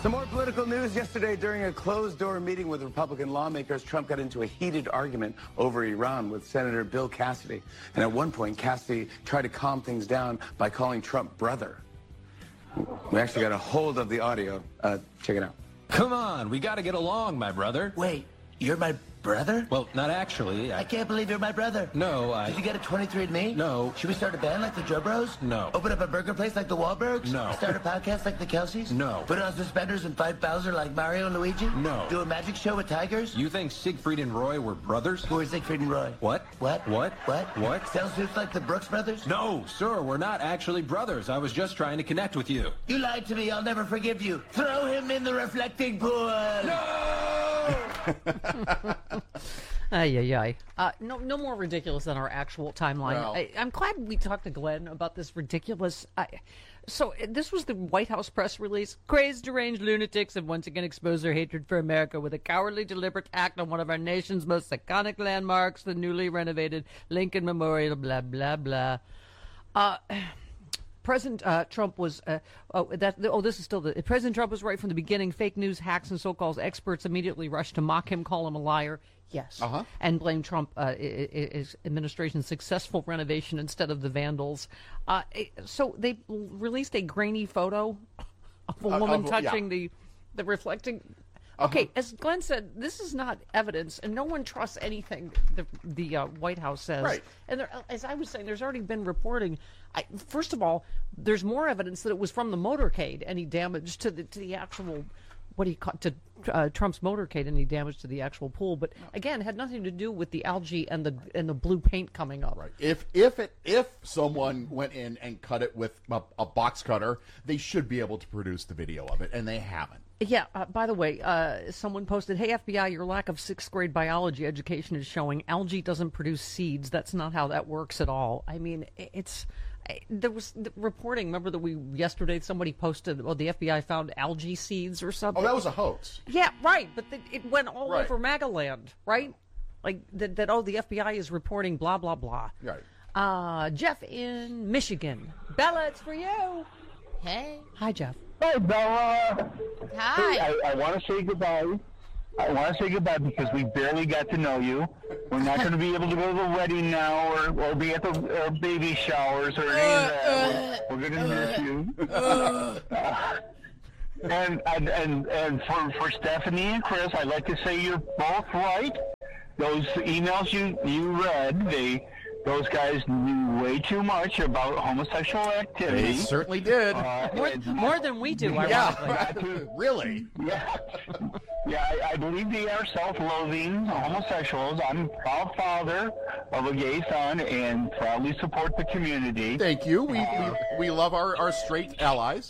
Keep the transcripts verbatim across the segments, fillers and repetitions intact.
Some more political news. Yesterday, during a closed-door meeting with Republican lawmakers, Trump got into a heated argument over Iran with Senator Bill Cassidy. And at one point, Cassidy tried to calm things down by calling Trump brother. We actually got a hold of the audio. Uh, check it out. Come on, we got to get along, my brother. Wait, you're my brother? Well, not actually. I, I can't believe you're my brother. No, I... Did you get a twenty-three and me? No. Should we start a band like the Joe Bros? No. Open up a burger place like the Wahlbergs? No. Start a podcast like the Kelseys? No. Put on suspenders and fight Bowser like Mario and Luigi? No. Do a magic show with tigers? You think Siegfried and Roy were brothers? Who are Siegfried and Roy? What? What? What? What? What? Sell suits like the Brooks Brothers? No, sir, we're not actually brothers. I was just trying to connect with you. You lied to me. I'll never forgive you. Throw him in the reflecting pool. No! Ay, ay, ay. Uh, no, no more ridiculous than our actual timeline. Well. I, I'm glad we talked to Glenn about this ridiculous. I, so uh, this was the White House press release. Crazed, deranged lunatics have once again exposed their hatred for America with a cowardly, deliberate act on one of our nation's most iconic landmarks, the newly renovated Lincoln Memorial. Blah blah blah. Uh, President uh, Trump was, uh, oh, that, oh, this is still the, President Trump was right from the beginning. Fake news, hacks, and so-called experts immediately rushed to mock him, call him a liar. Yes. Uh-huh. And blame Trump, uh, his administration's successful renovation instead of the vandals. Uh, so they released a grainy photo of a woman uh, uh, touching yeah. the, the reflecting. Okay, uh-huh. As Glenn said, this is not evidence, and no one trusts anything the the uh, White House says. Right. And there, as I was saying, there's already been reporting. I, first of all, there's more evidence that it was from the motorcade, any damage to the to the actual, what do you call to uh, Trump's motorcade, any damage to the actual pool. But again, it had nothing to do with the algae and the and the blue paint coming up. Right. If if it if someone went in and cut it with a, a box cutter, they should be able to produce the video of it, and they haven't. Yeah, uh, by the way, uh, someone posted, hey, F B I, your lack of sixth grade biology education is showing algae doesn't produce seeds. That's not how that works at all. I mean, it's, there was the reporting, remember that we, yesterday somebody posted, well, the F B I found algae seeds or something? Oh, that was a hoax. Yeah, right, but the, it went all right. over MAGAland, right? Like, that, that, oh, the F B I is reporting blah, blah, blah. Right. Uh, Jeff in Michigan. Bella, it's for you. Hey. Hi, Jeff. Hi, Bella. Hi. Hey, I, I want to say goodbye. I want to say goodbye because we barely got to know you. We're not going to be able to go to the wedding now or, or be at the uh, baby showers or any of that. We're, we're going to miss you. Uh, and and, and, and for, for Stephanie and Chris, I'd like to say you're both right. Those emails you, you read, they... Those guys knew way too much about homosexual activity. They certainly did. Uh, more, more than we do, yeah, really. Yeah, yeah. I, I believe they are self-loathing homosexuals. I'm a proud father of a gay son and proudly support the community. Thank you. We uh, we, we love our, our straight allies.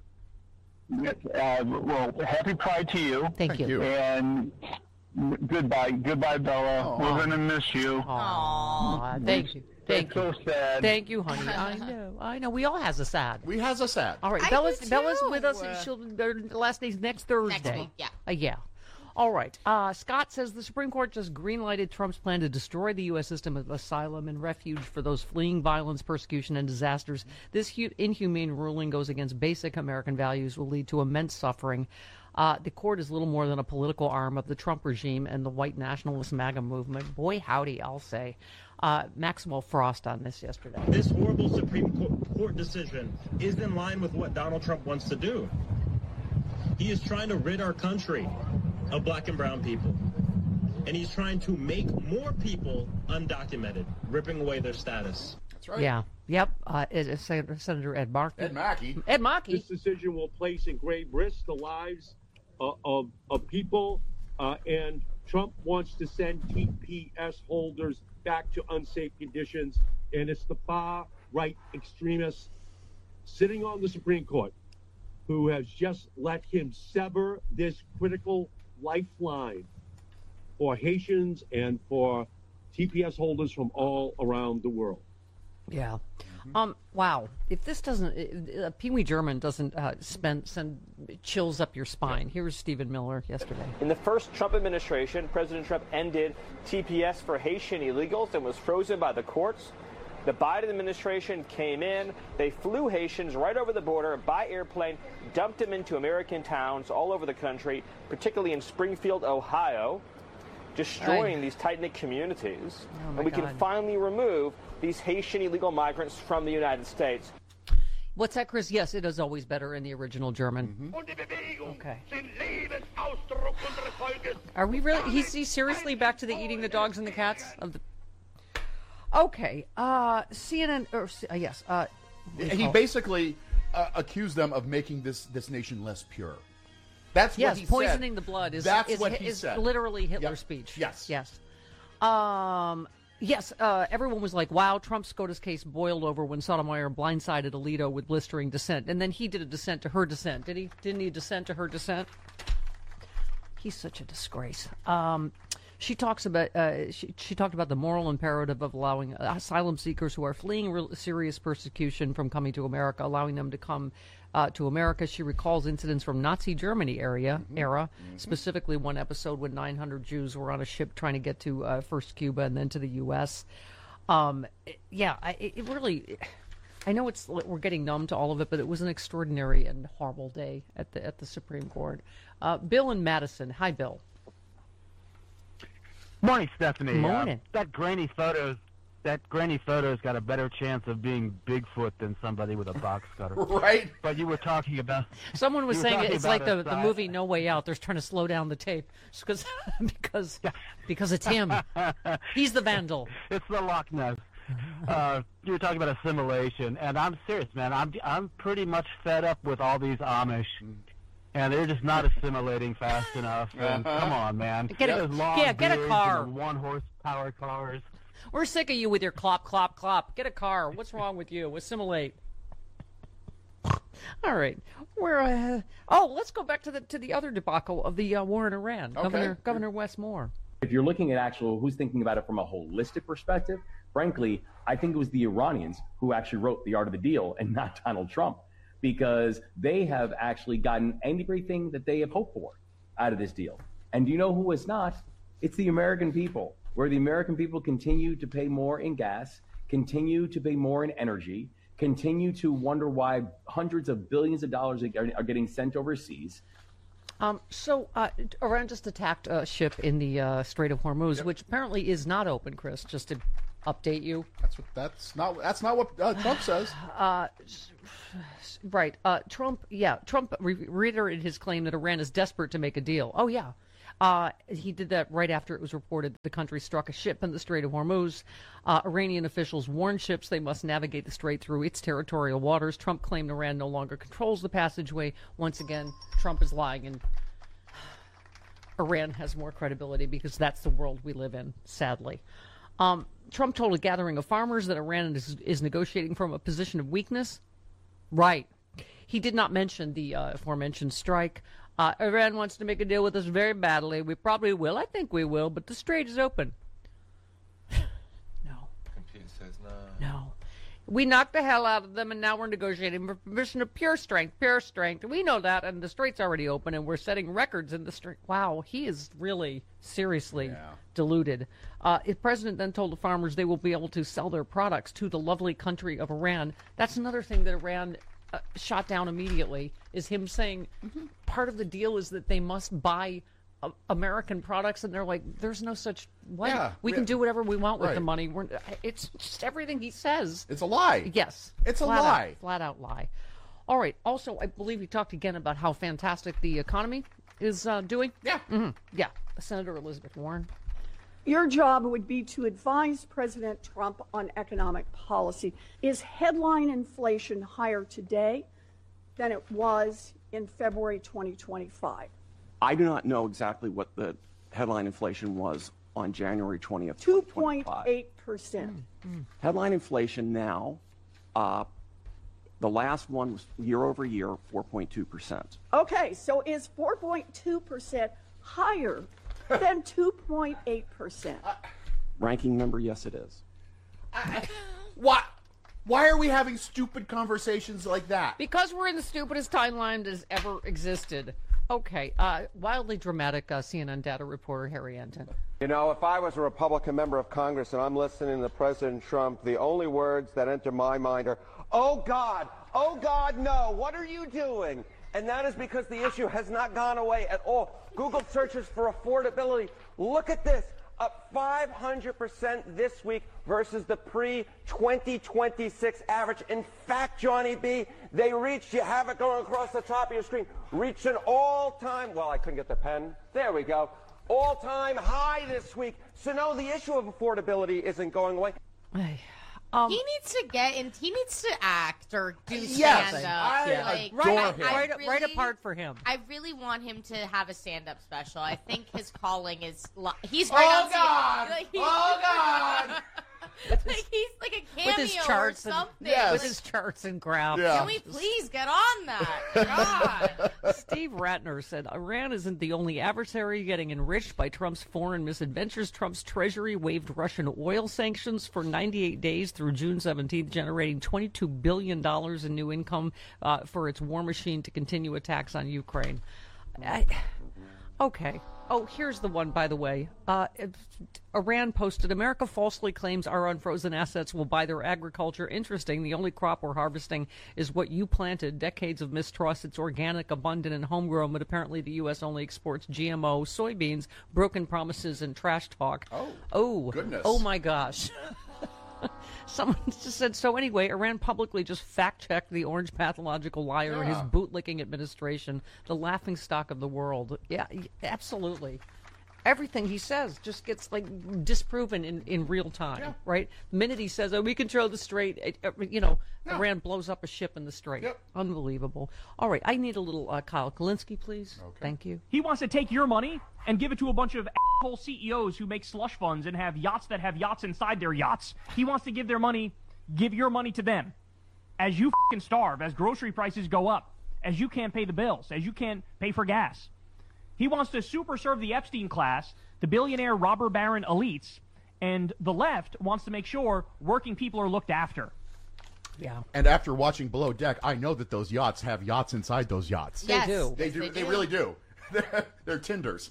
Uh, well, happy Pride to you. Thank, Thank you. you. And goodbye, goodbye, Bella. Aww. We're gonna miss you. Aww, thank you. Thank you. So sad. Thank you, honey. I know. I know. We all has a sad. We has a sad. All right. I Bella's do Bella's too. with us. She'll her last day's next Thursday. Next week, yeah. Uh, yeah. All right. Uh, Scott says the Supreme Court just green-lighted Trump's plan to destroy the U S system of asylum and refuge for those fleeing violence, persecution, and disasters. This hu- inhumane ruling goes against basic American values, will lead to immense suffering. Uh, the court is little more than a political arm of the Trump regime and the white nationalist MAGA movement. Boy, howdy, I'll say. Uh, Maxwell Frost on this yesterday. This horrible Supreme Court decision is in line with what Donald Trump wants to do. He is trying to rid our country of black and brown people. And he's trying to make more people undocumented, ripping away their status. That's right. Yeah. Yep. Uh, it, it's Senator Ed Markey. Ed Markey. Ed Markey. This decision will place in grave risk the lives uh, of, of people, uh, and Trump wants to send T P S holders back to unsafe conditions, and it's the far-right extremists sitting on the Supreme Court who has just let him sever this critical lifeline for Haitians and for T P S holders from all around the world. Yeah. Um. Wow. If this doesn't, uh, Pee Wee German doesn't uh, spend send chills up your spine. Here's Stephen Miller yesterday. In the first Trump administration, President Trump ended T P S for Haitian illegals and was frozen by the courts. The Biden administration came in, they flew Haitians right over the border by airplane, dumped them into American towns all over the country, particularly in Springfield, Ohio, destroying Aye. these tight-knit communities. Oh and we God. can finally remove these Haitian illegal migrants from the United States. What's that, Chris? Yes, it is always better in the original German. Mm-hmm. Okay. Are we really? He's, he's seriously back to the eating the dogs and the cats of the. Okay. Uh, C N N. Or uh, yes. Uh, he basically uh, accused them of making this this nation less pure. That's yes, what he poisoning said. the blood is That's is, what he is said. literally Hitler's Yep. speech. Yes. Yes. Um. Yes, uh, everyone was like, wow, Trump's SCOTUS case boiled over when Sotomayor blindsided Alito with blistering dissent. And then he did a dissent to her dissent. Did he? Didn't he dissent to her dissent? He's such a disgrace. Um, she talks about, uh, she, she talked about the moral imperative of allowing asylum seekers who are fleeing real, serious persecution from coming to America, allowing them to come uh, to America. She recalls incidents from Nazi Germany area, mm-hmm. era, mm-hmm. specifically one episode when nine hundred Jews were on a ship trying to get to uh, first Cuba and then to the U S Um, it, yeah, I, it really. I know it's we're getting numb to all of it, but it was an extraordinary and horrible day at the at the Supreme Court. Uh, Bill and Madison. Hi, Bill. Morning, Stephanie. Morning. Uh, that grainy photos, that grainy photo's got a better chance of being Bigfoot than somebody with a box cutter. Right. But you were talking about. Someone was saying it's like the, a, the movie No Way Out. They're trying to slow down the tape because because because it's him. He's the vandal. It's the Loch Ness. Uh, you were talking about assimilation, and I'm serious, man. I'm I'm pretty much fed up with all these Amish. And they're just not assimilating fast enough. And Uh-huh. come on, man. Get a- Those long yeah, get a beards car. and the one horsepower cars. We're sick of you with your clop, clop, clop. Get a car. What's wrong with you? Assimilate. All right. We're uh, oh, let's go back to the to the other debacle of the uh, war in Iran. Okay. Governor Governor Wes Moore. If you're looking at actual who's thinking about it from a holistic perspective, frankly, I think it was the Iranians who actually wrote The Art of the Deal and not Donald Trump, because they have actually gotten everything that they have hoped for out of this deal. And do you know who is not? It's the American people, where the American people continue to pay more in gas, continue to pay more in energy, continue to wonder why hundreds of billions of dollars are, are getting sent overseas. Um, so uh, Iran just attacked a ship in the uh, Strait of Hormuz, Yep. which apparently is not open, Chris, just to update you. That's what. That's not. That's not what uh, Trump says. Uh, right. Uh, Trump, yeah, Trump re- reiterated his claim that Iran is desperate to make a deal. Oh, yeah. Uh, he did that right after it was reported that the country struck a ship in the Strait of Hormuz. Uh, Iranian officials warned ships they must navigate the strait through its territorial waters. Trump claimed Iran no longer controls the passageway. Once again, Trump is lying, and Iran has more credibility because that's the world we live in, sadly. Um, Trump told a gathering of farmers that Iran is, is negotiating from a position of weakness. Right. He did not mention the uh, aforementioned strike. Uh, Iran wants to make a deal with us very badly. We probably will. I think we will, but the strait is open. No. Computer says no. No. We knocked the hell out of them, and now we're negotiating for permission of pure strength, pure strength. We know that, and the strait's already open, and we're setting records in the strait. Wow, he is really seriously Yeah. deluded. Uh, the president then told the farmers they will be able to sell their products to the lovely country of Iran. That's another thing that Iran uh, shot down immediately, is him saying part of the deal is that they must buy uh, American products, and they're like, there's no such what? Yeah, we yeah. can do whatever we want with Right. the money. We're, it's just everything he says. It's a lie. Yes. It's a Flat lie. Out, flat out lie. All right. Also, I believe he talked again about how fantastic the economy is uh, doing. Yeah. Mm-hmm. Yeah. Senator Elizabeth Warren. Your job would be to advise President Trump on economic policy. Is headline inflation higher today than it was in February twenty twenty-five? I do not know exactly what the headline inflation was on January twentieth, two twenty point twenty-five. eight percent. Headline inflation now, uh, the last one was year over year, four point two percent. Okay, so is four point two percent higher than two point eight percent? Ranking member, yes, it is. Why? Why are we having stupid conversations like that? Because we're in the stupidest timeline that has ever existed. Okay, uh, wildly dramatic uh, C N N data reporter Harry Enten. You know, if I was a Republican member of Congress and I'm listening to President Trump, the only words that enter my mind are, oh, God, oh, God, no, what are you doing? And that is because the issue has not gone away at all. Google searches for affordability. Look at this, up five hundred percent this week versus the pre twenty twenty-six average. In fact, Johnny B, they reached, you have it going across the top of your screen, reached an all-time, well, I couldn't get the pen. There we go. All-time high this week. So no, the issue of affordability isn't going away. Um, he needs to get in. He needs to act or do yes, stand up. I like, adore right, him. I, I Right, really, right apart for him. I really want him to have a stand up special. I think his calling is. Li- he's right Oh, on God! Like, he, Oh, God! like he's like a cameo With his charts or and something. Yes. with his charts and graphs. Yeah. Can we please get on that? God. Steve Ratner said Iran isn't the only adversary getting enriched by Trump's foreign misadventures. Trump's treasury waived Russian oil sanctions for ninety-eight days through June seventeenth, generating twenty-two billion dollars in new income uh, for its war machine to continue attacks on Ukraine. I, okay. Oh, here's the one, by the way. Uh, it, Iran posted, America falsely claims our unfrozen assets will buy their agriculture. Interesting. The only crop we're harvesting is what you planted. Decades of mistrust. It's organic, abundant, and homegrown, but apparently the U S only exports G M O, soybeans, broken promises, and trash talk. Oh, oh goodness. Oh, my gosh. Someone just said, so anyway, Iran publicly just fact-checked the orange pathological liar and his Yeah. bootlicking administration, the laughingstock of the world. Yeah, y- absolutely. Everything he says just gets, like, disproven in, in real time, Yeah. right? The minute he says, oh, we control the strait, it, uh, you know, No. Iran blows up a ship in the strait. Yep. Unbelievable. All right, I need a little uh, Kyle Kalinske, please. Okay. Thank you. He wants to take your money and give it to a bunch of asshole C E Os who make slush funds and have yachts that have yachts inside their yachts. He wants to give their money, give your money to them. As you fucking starve, as grocery prices go up, as you can't pay the bills, as you can't pay for gas. He wants to super serve the Epstein class, the billionaire robber baron elites, and the left wants to make sure working people are looked after. Yeah. And after watching Below Deck, I know that those yachts have yachts inside those yachts. Yes. They do. They Yes, do. they They, do. really do. They're, they're Tinders.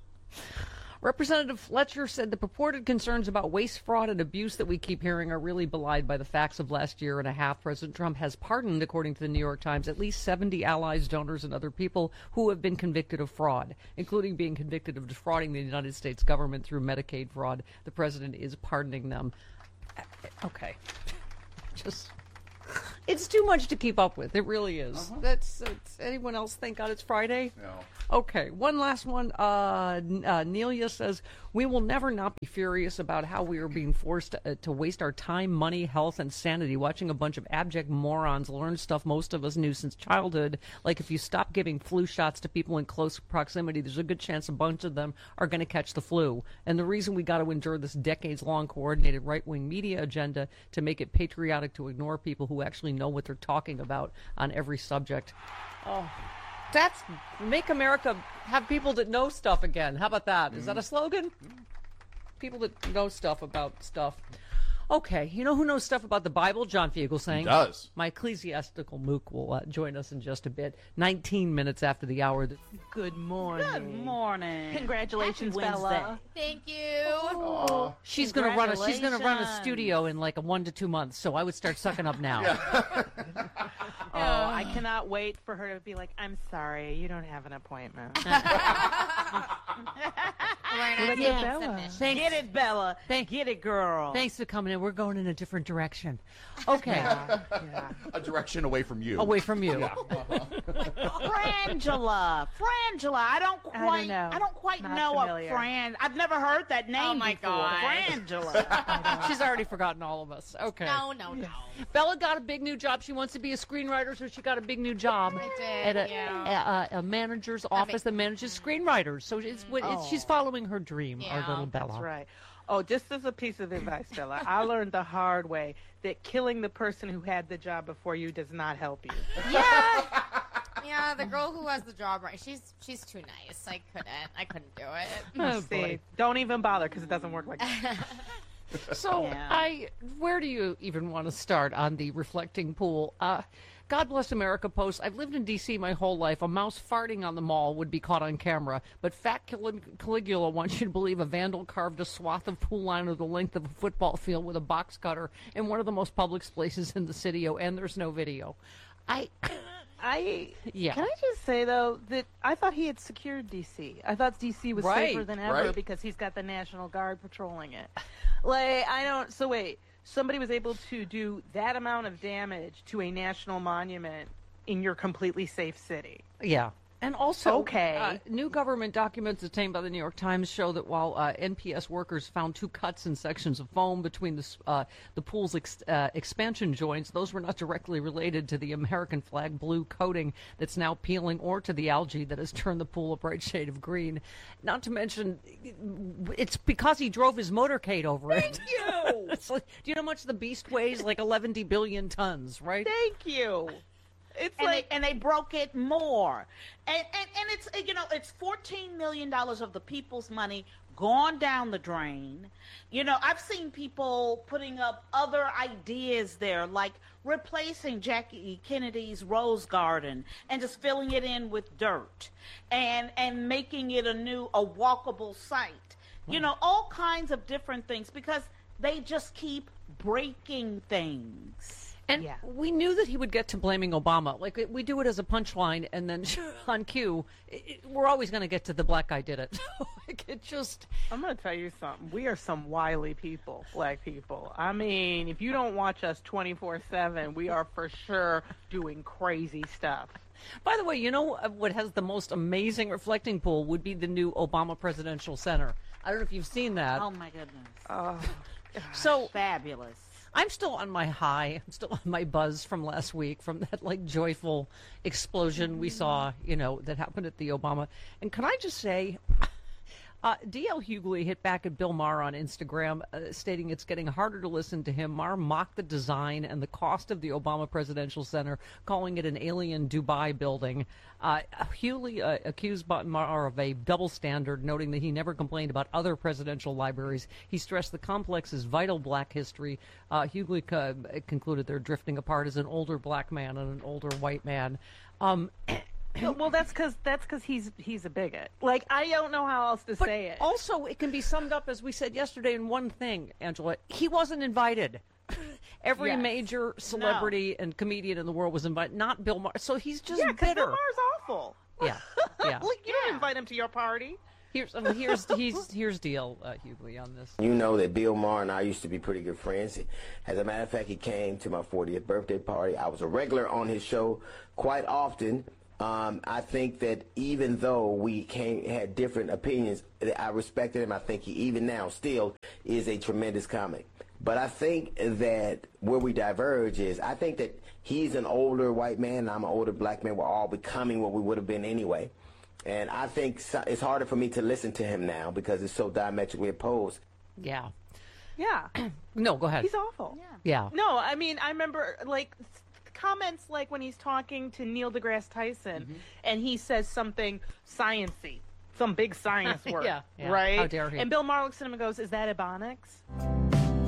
Representative Fletcher said the purported concerns about waste, fraud, and abuse that we keep hearing are really belied by the facts of last year and a half. President Trump has pardoned, according to the New York Times, at least seventy allies, donors, and other people who have been convicted of fraud, including being convicted of defrauding the United States government through Medicaid fraud. The president is pardoning them. Okay. Just... It's too much to keep up with. It really is. Uh-huh. That's, that's anyone else think God it's Friday? No. Okay, one last one. Uh, N- uh, Nelia says, we will never not be furious about how we are being forced to, uh, to waste our time, money, health, and sanity watching a bunch of abject morons learn stuff most of us knew since childhood. Like if you stop giving flu shots to people in close proximity, there's a good chance a bunch of them are going to catch the flu. And the reason we got to endure this decades-long coordinated right-wing media agenda to make it patriotic to ignore people who actually know what they're talking about on every subject. Oh, that's make America have people that know stuff again. How about that? Is that a slogan? People that know stuff about stuff. Okay, you know who knows stuff about the Bible? John Fugelsang. He does. My ecclesiastical mook will uh, join us in just a bit. nineteen minutes after the hour. Good morning. Good morning. Congratulations, Happy Wednesday. Bella. Thank you. Aw. She's gonna run. A, she's gonna run a Congratulations. studio in like a one to two months. So I would start sucking up now. Oh, I cannot wait for her to be like, I'm sorry, you don't have an appointment. We're Look not at doing Bella. submission. Thanks. Get it, Bella. Thank- Get it, girl. Thanks for coming in. We're going in a different direction. Okay, Yeah. A direction away from you. away from you. Frangela. Frangela. I don't I don't quite. know. I don't quite Not know familiar. a Fran. I've never heard that name Oh, my before. God. Frangela. She's already forgotten all of us. Okay. No, no, no. Bella got a big new job. She wants to be a screenwriter, so she got a big new job I did, at a, yeah. a, a manager's office that manages screenwriters. So it's, what it's she's following her dream. Our Yeah. little Bella. That's right. Oh, just as a piece of advice, Bella, I learned the hard way that killing the person who had the job before you does not help you. Yeah. Yeah, the girl who has the job right. She's she's too nice. I couldn't. I couldn't do it. Oh, See, boy. don't even bother because it doesn't work like that. So Yeah. I, where do you even want to start on the reflecting pool? Uh, God Bless America posts, I've lived in D C my whole life. A mouse farting on the mall would be caught on camera. But Fat Calig- Caligula wants you to believe a vandal carved a swath of pool liner the length of a football field with a box cutter in one of the most public places in the city, and there's no video. I... I Yeah. Can I just say though that I thought he had secured D C. I thought D C was Right, safer than ever right. because he's got the National Guard patrolling it. Like I don't. So wait, somebody was able to do that amount of damage to a national monument in your completely safe city. Yeah. And also, Okay. uh, new government documents obtained by the New York Times show that while uh, N P S workers found two cuts in sections of foam between the, s- uh, the pool's ex- uh, expansion joints, those were not directly related to the American flag blue coating that's now peeling or to the algae that has turned the pool a bright shade of green. Not to mention, it's because he drove his motorcade over it. Thank you! It's like, do you know how much the beast weighs? Like eleven billion tons, right? Thank you. It's and like they, and they broke it more, and, and and it's you know it's fourteen million dollars of the people's money gone down the drain. You know, I've seen people putting up other ideas there, like replacing Jackie Kennedy's Rose Garden and just filling it in with dirt, and and making it a new a walkable site. You know, all kinds of different things because they just keep breaking things. And we knew that he would get to blaming Obama. Like, we do it as a punchline, and then on cue, it, it- we're always going to get to the black guy did it. Like, it just... I'm going to tell you something. We are some wily people, black people. I mean, if you don't watch us twenty-four seven, we are for sure doing crazy stuff. By the way, you know uh, what has the most amazing reflecting pool would be the new Obama Presidential Center. I don't know if you've seen that. Oh my goodness! Oh, so fabulous. I'm still on my high. I'm still on my buzz from last week, from that like joyful explosion we saw, you know, that happened at the Obama. And can I just say, uh, D L Hughley hit back at Bill Maher on Instagram, uh, stating it's getting harder to listen to him. Maher mocked the design and the cost of the Obama Presidential Center, calling it an alien Dubai building. Uh, Hughley uh, accused Maher of a double standard, noting that he never complained about other presidential libraries. He stressed the complex's vital black history. Uh, Hughley co- concluded they're drifting apart as an older black man and an older white man. Um, No, well, that's because that's because he's he's a bigot. Like I don't know how else to But say it. also, it can be summed up, as we said yesterday, in one thing, Angela. He wasn't invited. Every Yes. major celebrity and comedian in the world was invited, not Bill Maher. So he's just yeah, because bitter. Bill Maher's awful. Yeah, yeah. Like you don't invite him to your party. Here's um, here's he's here's deal, uh, Hughley, on this. You know that Bill Maher and I used to be pretty good friends. As a matter of fact, he came to my fortieth birthday party. I was a regular on his show quite often. Um, I think that even though we came, had different opinions, I respected him. I think he, even now, still is a tremendous comic. But I think that where we diverge is, I think that he's an older white man and I'm an older black man. We're all becoming what we would have been anyway. And I think so- it's harder for me to listen to him now because it's so diametrically opposed. Yeah. Yeah. No, go ahead. He's awful. Yeah. Yeah. No, I mean, I remember, like, s- comments like when he's talking to Neil deGrasse Tyson Mm-hmm. and he says something science-y, some big science word, Yeah, yeah. right? How dare he. And Bill Maher looks at him and goes, is that Ebonics?